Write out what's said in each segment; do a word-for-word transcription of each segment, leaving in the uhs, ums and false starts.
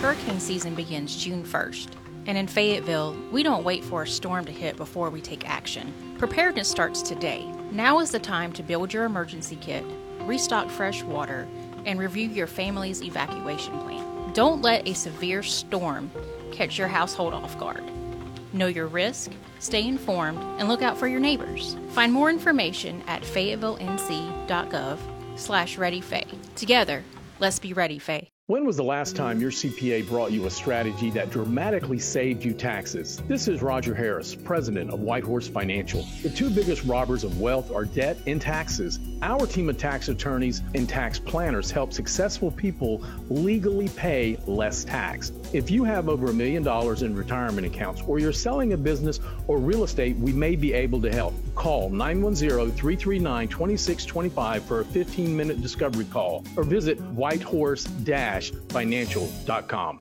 Hurricane season begins June first, and in Fayetteville, we don't wait for a storm to hit before we take action. Preparedness starts today. Now is the time to build your emergency kit, restock fresh water, and review your family's evacuation plan. Don't let a severe storm catch your household off guard. Know your risk, stay informed, and look out for your neighbors. Find more information at fayetteville.nc.gov slash readyfay. Together, let's be ready, Faye. When was the last time your C P A brought you a strategy that dramatically saved you taxes? This is Roger Harris, president of Whitehorse Financial. The two biggest robbers of wealth are debt and taxes. Our team of tax attorneys and tax planners help successful people legally pay less tax. If you have over a million dollars in retirement accounts or you're selling a business or real estate, we may be able to help. Call nine one zero, three three nine, two six two five for a fifteen minute discovery call or visit whitehorse financial dot com.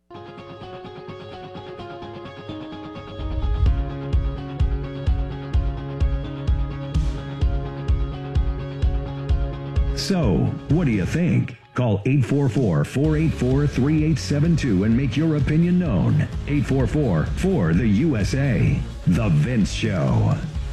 So, what do you think? Call eight four four, four eight four, three eight seven two and make your opinion known. eight four four, four the U S A. The Vince Show.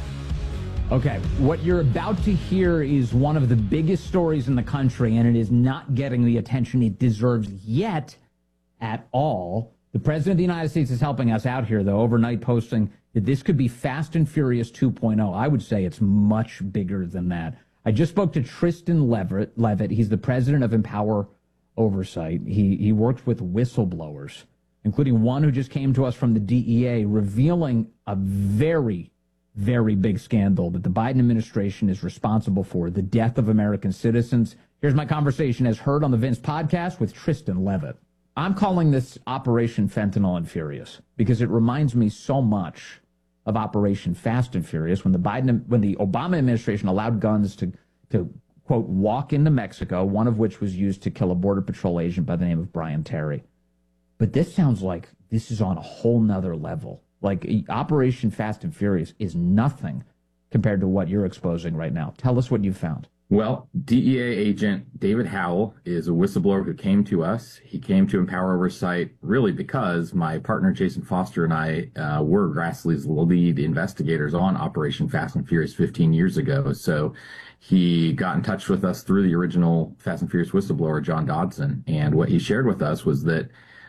Okay, what you're about to hear is one of the biggest stories in the country, and it is not getting the attention it deserves yet at all. The President of the United States is helping us out here, though, overnight posting that this could be Fast and Furious two point oh. I would say it's much bigger than that. I just spoke to Tristan Levitt. Levitt. He's the president of Empower Oversight. He, he works with whistleblowers, including one who just came to us from the D E A, revealing a very very big scandal that the Biden administration is responsible for, the death of American citizens. Here's my conversation as heard on the Vince podcast with Tristan Levitt. I'm calling this Operation Fentanyl and Furious because it reminds me so much of Operation Fast and Furious when the Biden, when the Obama administration allowed guns to, to quote, walk into Mexico, one of which was used to kill a Border Patrol agent by the name of Brian Terry. But this sounds like this is on a whole nother level. Like, Operation Fast and Furious is nothing compared to what you're exposing right now. Tell us what you found. Well, D E A agent David Howell is a whistleblower who came to us. He came to Empower Oversight really because my partner Jason Foster and I uh, were Grassley's lead investigators on Operation Fast and Furious fifteen years ago. So he got in touch with us through the original Fast and Furious whistleblower, John Dodson. And what he shared with us was that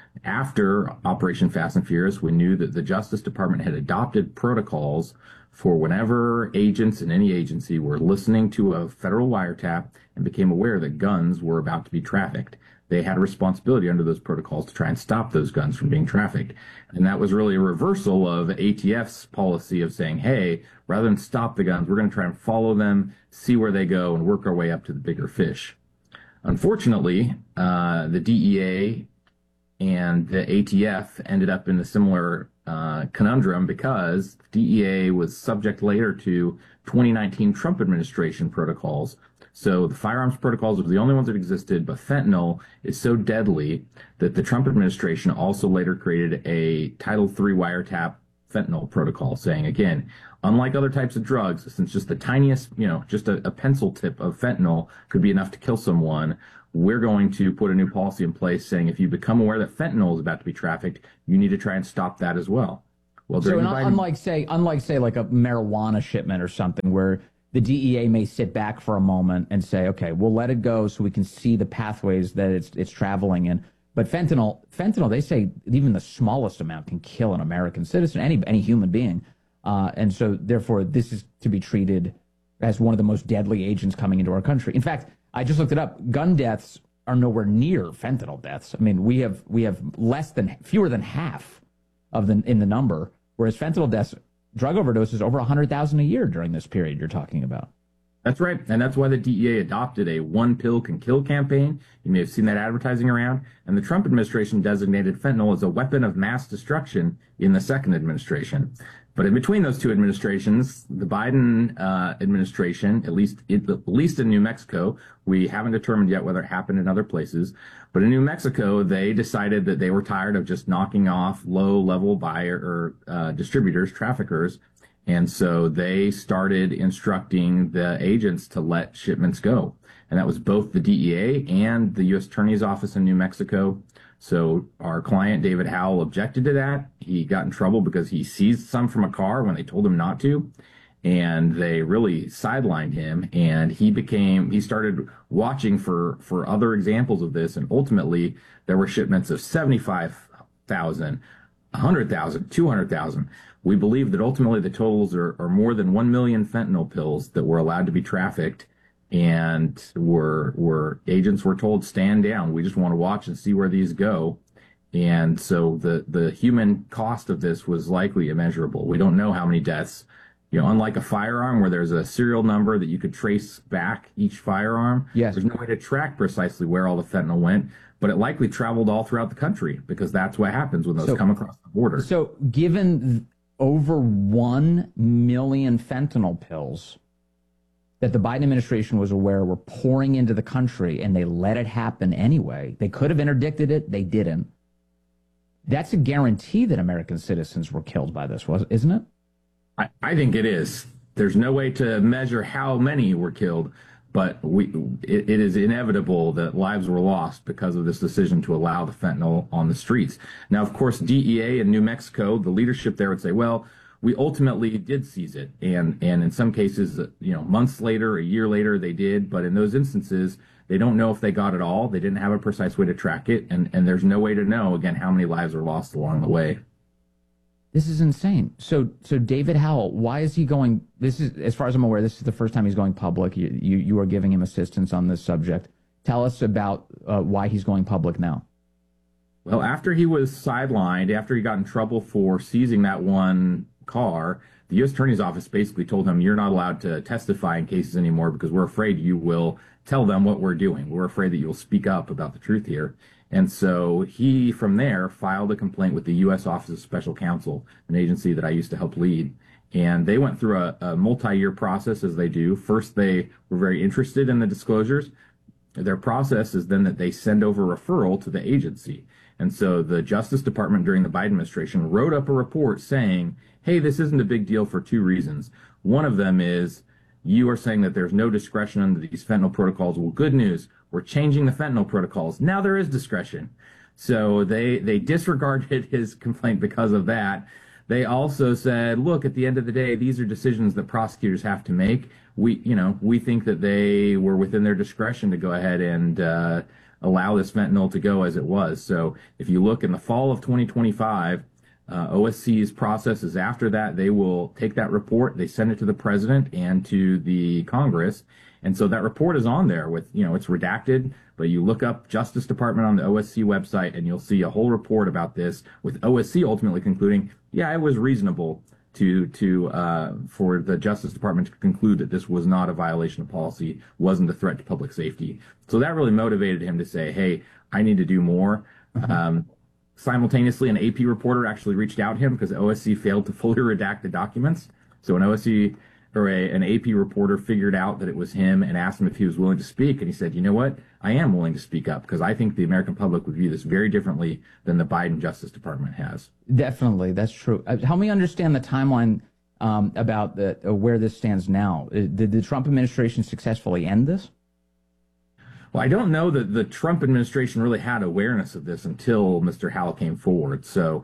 after Operation Fast and Furious, we knew that the Justice Department had adopted protocols for whenever agents in any agency were listening to a federal wiretap and became aware that guns were about to be trafficked. They had a responsibility under those protocols to try and stop those guns from being trafficked. And that was really a reversal of A T F's policy of saying, hey, rather than stop the guns, we're going to try and follow them, see where they go, and work our way up to the bigger fish. Unfortunately, uh, the D E A and the A T F ended up in a similar uh, conundrum because D E A was subject later to twenty nineteen Trump administration protocols. So the firearms protocols were the only ones that existed, but fentanyl is so deadly that the Trump administration also later created a Title three wiretap fentanyl protocol, saying, again, unlike other types of drugs, since just the tiniest, you know, just a, a pencil tip of fentanyl could be enough to kill someone, we're going to put a new policy in place saying if you become aware that fentanyl is about to be trafficked, you need to try and stop that as well. Well, so un- Biden- unlike say, unlike say like a marijuana shipment or something where the D E A may sit back for a moment and say, okay, we'll let it go so we can see the pathways that it's it's traveling in. But fentanyl, fentanyl, they say even the smallest amount can kill an American citizen, any any human being. Uh, and so therefore, this is to be treated as one of the most deadly agents coming into our country. In fact, I just looked it up. Gun deaths are nowhere near fentanyl deaths. I mean, we have we have less than fewer than half of the in the number, whereas fentanyl deaths, drug overdoses, over one hundred thousand a year during this period you're talking about. That's right. And that's why the D E A adopted a one pill can kill campaign. You may have seen that advertising around. And the Trump administration designated fentanyl as a weapon of mass destruction in the second administration. But in between those two administrations, the Biden uh, administration, at least it, at least in New Mexico, we haven't determined yet whether it happened in other places, but in New Mexico, they decided that they were tired of just knocking off low-level buyer or uh, distributors, traffickers, and so they started instructing the agents to let shipments go. and that was both the D E A and the U S Attorney's Office in New Mexico. So our client, David Howell, objected to that. He got in trouble because he seized some from a car when they told him not to, and they really sidelined him, and he became, he started watching for, for other examples of this, and ultimately there were shipments of seventy-five thousand, one hundred thousand, two hundred thousand. We believe that ultimately the totals are, are more than one million fentanyl pills that were allowed to be trafficked, and were, were agents were told, stand down. We just want to watch and see where these go. And so the, the human cost of this was likely immeasurable. We don't know how many deaths. You know, unlike a firearm where there's a serial number that you could trace back each firearm, yes, there's no way to track precisely where all the fentanyl went, but it likely traveled all throughout the country because that's what happens when those so, come across the border. So given over one million fentanyl pills that the Biden administration was aware were pouring into the country, and they let it happen anyway, they could have interdicted it, they didn't. That's a guarantee that American citizens were killed by this, was isn't it? I, I think it is. There's no way to measure how many were killed, but we it, it is inevitable that lives were lost because of this decision to allow the fentanyl on the streets. Now, of course, D E A in New Mexico, the leadership there would say, well, we ultimately did seize it. And, and in some cases, you know, months later, a year later, they did. But in those instances, they don't know if they got it all. They didn't have a precise way to track it. And, and there's no way to know, again, how many lives were lost along the way. This is insane. So, so David Howell, why is he going? This is, as far as I'm aware, this is the first time he's going public. You, you, you are giving him assistance on this subject. Tell us about uh, why he's going public now. Well, after he was sidelined, after he got in trouble for seizing that one car, the U S Attorney's Office basically told him, you're not allowed to testify in cases anymore because we're afraid you will tell them what we're doing. We're afraid that you'll speak up about the truth here. And so he, from there, filed a complaint with the U S Office of Special Counsel, an agency that I used to help lead. And they went through a, a multi-year process, as they do. First, they were very interested in the disclosures. Their process is then that they send over referral to the agency. And so the Justice Department during the Biden administration wrote up a report saying, hey, this isn't a big deal for two reasons. One of them is you are saying that there's no discretion under these fentanyl protocols. Well, good news. We're changing the fentanyl protocols. Now there is discretion. So they, they disregarded his complaint because of that. They also said, look, at the end of the day, these are decisions that prosecutors have to make. We, you know, we think that they were within their discretion to go ahead and uh, allow this fentanyl to go as it was. So if you look in the fall of twenty twenty-five, uh, O S C's process is after that. They will take that report, they send it to the president and to the Congress. And so that report is on there with, you know, it's redacted, but you look up Justice Department on the O S C website and you'll see a whole report about this, with O S C ultimately concluding, yeah, it was reasonable to, to, uh, for the Justice Department to conclude that this was not a violation of policy, wasn't a threat to public safety. So that really motivated him to say, hey, I need to do more. Mm-hmm. Um, simultaneously, an A P reporter actually reached out to him because O S C failed to fully redact the documents. So an O S C or a, an A P reporter figured out that it was him and asked him if he was willing to speak. And he said, you know what? I am willing to speak up because I think the American public would view this very differently than the Biden Justice Department has. Definitely. That's true. Uh, help me understand the timeline um, about the, uh, where this stands now. Uh, did the Trump administration successfully end this? Well, I don't know that the Trump administration really had awareness of this until Mister Howell came forward. So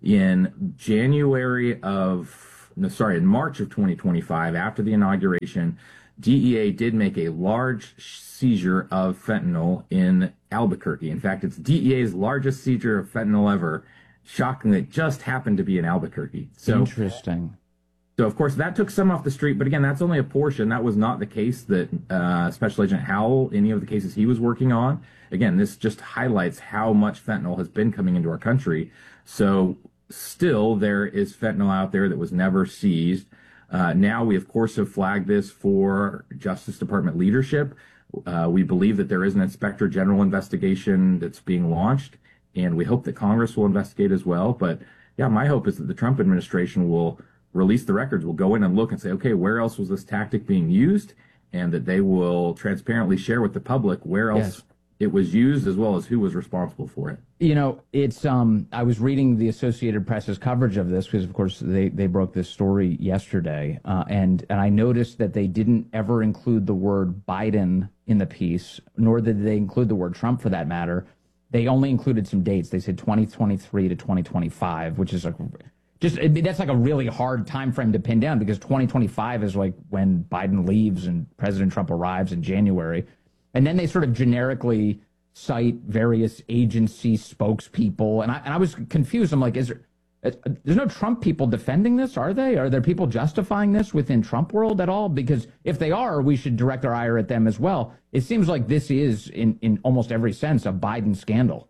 in January of No, sorry, in March of twenty twenty-five, after the inauguration, D E A did make a large seizure of fentanyl in Albuquerque. In fact, it's D E A's largest seizure of fentanyl ever. Shockingly, it just happened to be in Albuquerque. So, interesting. So, of course, that took some off the street. But again, that's only a portion. That was not the case that uh, Special Agent Howell, any of the cases he was working on. Again, this just highlights how much fentanyl has been coming into our country. So still, there is fentanyl out there that was never seized. Uh, now we, of course, have flagged this for Justice Department leadership. Uh, we believe that there is an Inspector General investigation that's being launched, and we hope that Congress will investigate as well. But yeah, my hope is that the Trump administration will release the records, will go in and look and say, okay, where else was this tactic being used? And that they will transparently share with the public where else yes. it was used as well as who was responsible for it. You know, it's um I was reading the Associated Press's coverage of this because, of course, they, they broke this story yesterday. Uh, and, and I noticed that they didn't ever include the word Biden in the piece, nor did they include the word Trump for that matter. They only included some dates. They said twenty twenty-three to twenty twenty-five, which is like just that's like a really hard time frame to pin down because twenty twenty-five is like when Biden leaves and President Trump arrives in January. And then they sort of generically cite various agency spokespeople. And I, and I was confused. I'm like, is there, there's no Trump people defending this, are they? Are there people justifying this within Trump world at all? Because if they are, we should direct our ire at them as well. It seems like this is, in, in almost every sense, a Biden scandal.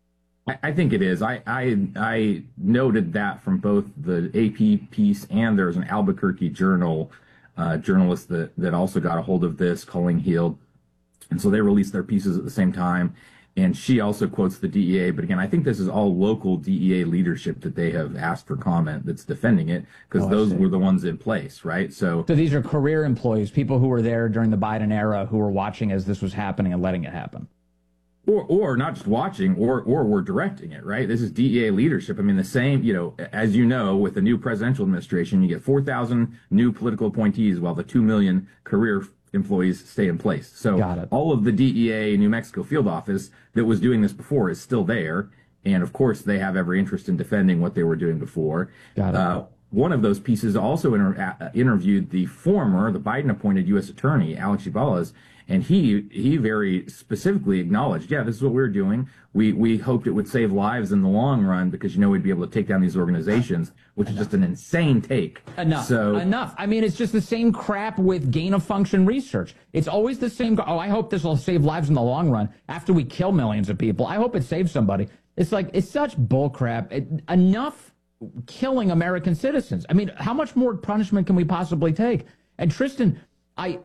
I, I think it is. I, I I noted that from both the A P piece and there's an Albuquerque Journal uh, journalist that, that also got a hold of this, Colleen Heald. And so they released their pieces at the same time. And she also quotes the D E A. But again, I think this is all local D E A leadership that they have asked for comment that's defending it because oh, those were the ones in place, right? So, so these are career employees, people who were there during the Biden era who were watching as this was happening and letting it happen. Or, or not just watching, or or we're directing it, right? This is D E A leadership. I mean, the same, you know, as you know, with the new presidential administration, you get four thousand new political appointees while the two million career employees stay in place. So all of the D E A New Mexico field office that was doing this before is still there. And of course, they have every interest in defending what they were doing before. Got it. Uh, one of those pieces also inter- uh, interviewed the former, the Biden appointed U S attorney, Alex Ubalas. And he he very specifically acknowledged, yeah, this is what we we're doing. We we hoped it would save lives in the long run because, you know, we'd be able to take down these organizations, which Enough. is just an insane take. Enough. So, Enough. I mean, it's just the same crap with gain of function research. It's always the same. Oh, I hope this will save lives in the long run after we kill millions of people. I hope it saves somebody. It's like, it's such bull crap. It, enough killing American citizens. I mean, how much more punishment can we possibly take? And Tristan, I...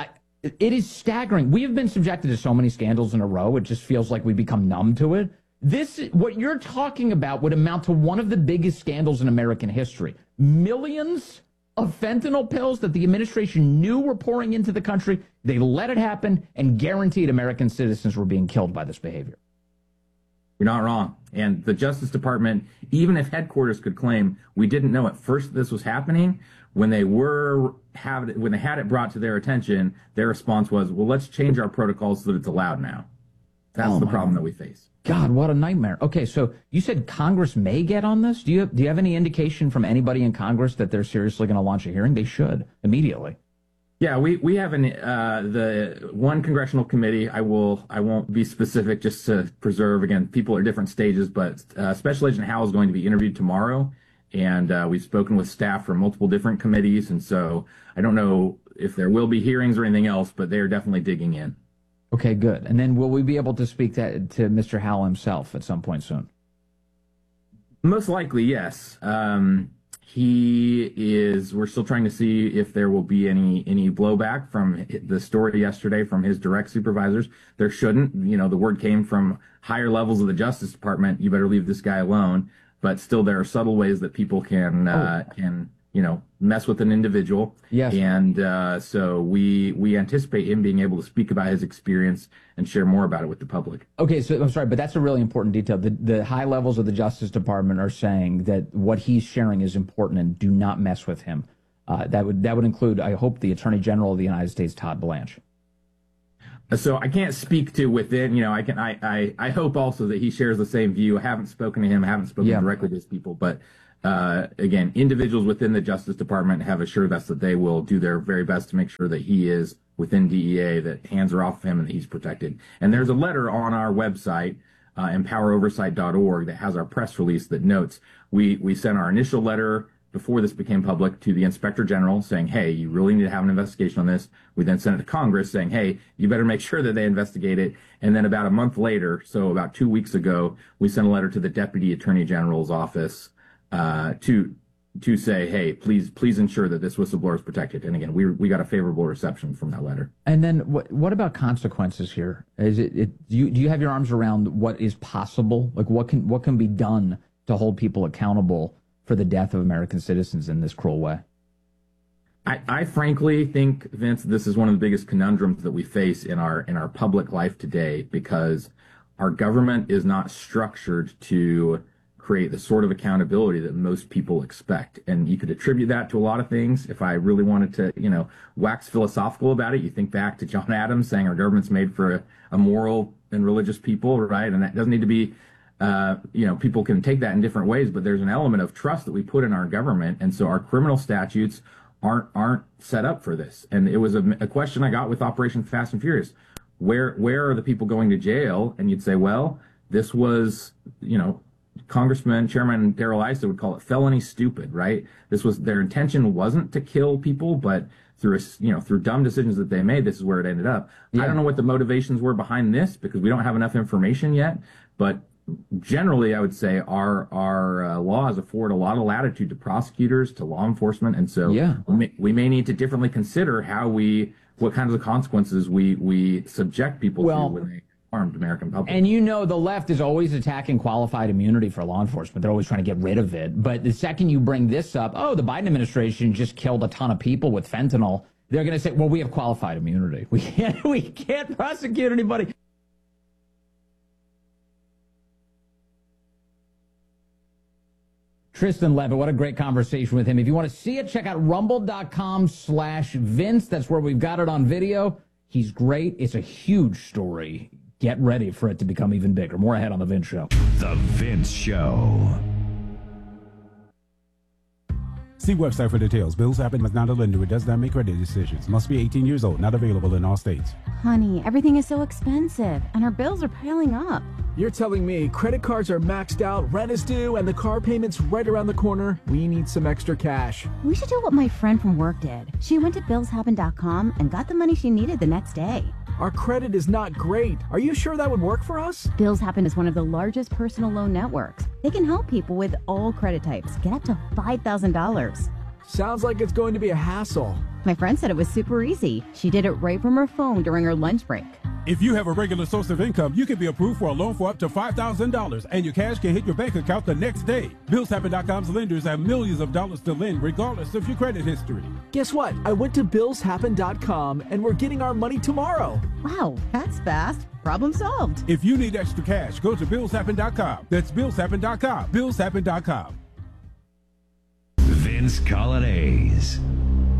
It is staggering. We have been subjected to so many scandals in a row. It just feels like we become numb to it. This, what you're talking about would amount to one of the biggest scandals in American history. Millions of fentanyl pills that the administration knew were pouring into the country. They let it happen and guaranteed American citizens were being killed by this behavior. You're not wrong. And the Justice Department, even if headquarters could claim we didn't know at first this was happening, when they were have it, when they had it brought to their attention, their response was, well, let's change our protocols so that it's allowed now. That's oh the problem God. that we face. God, what a nightmare. Okay, so you said Congress may get on this. Do you do you have any indication from anybody in Congress that they're seriously going to launch a hearing? They should immediately. Yeah, we we have an uh, the one congressional committee. I will I won't be specific just to preserve. Again, people are different stages, but uh, Special Agent Howell is going to be interviewed tomorrow. And uh, we've spoken with staff from multiple different committees. And so I don't know if there will be hearings or anything else, but they are definitely digging in. Okay, good. And then will we be able to speak to, to Mister Howell himself at some point soon? Most likely, yes. Um, he is, we're still trying to see if there will be any, any blowback from the story yesterday from his direct supervisors. There shouldn't. You know, the word came from higher levels of the Justice Department. You better leave this guy alone. But still, there are subtle ways that people can uh, oh. can you know mess with an individual. Yes. And uh, so we we anticipate him being able to speak about his experience and share more about it with the public. Okay, so I'm sorry, but that's a really important detail. The the high levels of the Justice Department are saying that what he's sharing is important and do not mess with him. Uh, that would that would include, I hope, the Attorney General of the United States, Todd Blanche. So I can't speak to within, you know, I can, I, I, I hope also that he shares the same view. I haven't spoken to him, I haven't spoken yeah. directly to his people, but, uh, again, individuals within the Justice Department have assured us that they will do their very best to make sure that he is within D E A, that hands are off of him and that he's protected. And there's a letter on our website, uh, empower oversight dot org that has our press release that notes we, we sent our initial letter before this became public to the Inspector General saying, hey, you really need to have an investigation on this. We then sent it to Congress saying, hey, you better make sure that they investigate it. And then about a month later, so about two weeks ago, we sent a letter to the Deputy Attorney General's office uh, to to say, hey, please please ensure that this whistleblower is protected. And again, we we got a favorable reception from that letter. And then what what about consequences here? Is it, it do you do you have your arms around what is possible? Like what can what can be done to hold people accountable for the death of American citizens in this cruel way? I, I frankly think, Vince, this is one of the biggest conundrums that we face in our in our public life today, because our government is not structured to create the sort of accountability that most people expect. And you could attribute that to a lot of things. If I really wanted to, you know, wax philosophical about it, you think back to John Adams saying our government's made for a, a moral and religious people, right? And that doesn't need to be, uh, you know, people can take that in different ways, but there's an element of trust that we put in our government. And so our criminal statutes aren't aren't set up for this. And it was a, a question I got with Operation Fast and Furious. Where where are the people going to jail? And you'd say, well, this was, you know, Congressman, Chairman Darrell Issa would call it felony stupid, right? This was, their intention wasn't to kill people, but through, a, you know, through dumb decisions that they made, this is where it ended up. Yeah. I don't know what the motivations were behind this, because we don't have enough information yet, but generally, I would say our our uh, laws afford a lot of latitude to prosecutors, to law enforcement, and so yeah. we, may, we may need to differently consider how we, what kinds of consequences we we subject people well, to when they harmed American public. And you know, the left is always attacking qualified immunity for law enforcement. They're always trying to get rid of it. But the second you bring this up, oh, the Biden administration just killed a ton of people with fentanyl, they're going to say, well, we have qualified immunity. We can't we can't prosecute anybody. Tristan Levitt, what a great conversation with him. If you want to see it, check out rumble.com slash Vince. That's where we've got it on video. He's great. It's a huge story. Get ready for it to become even bigger. More ahead on The Vince Show. The Vince Show. See website for details. Bills Happen is not a lender. It does not make credit decisions. Must be eighteen years old. Not available in all states. Honey, everything is so expensive, and our bills are piling up. You're telling me credit cards are maxed out, rent is due, and the car payment's right around the corner? We need some extra cash. We should do what my friend from work did. She went to bills happen dot com and got the money she needed the next day. Our credit is not great. Are you sure that would work for us? Bills Happen is one of the largest personal loan networks. They can help people with all credit types get up to five thousand dollars. Sounds like it's going to be a hassle. My friend said it was super easy. She did it right from her phone during her lunch break. If you have a regular source of income, you can be approved for a loan for up to five thousand dollars, and your cash can hit your bank account the next day. bills happen dot com's lenders have millions of dollars to lend regardless of your credit history. Guess what? I went to bills happen dot com, and we're getting our money tomorrow. Wow, that's fast. Problem solved. If you need extra cash, go to bills happen dot com. That's bills happen dot com. bills happen dot com. Vince Colonnese.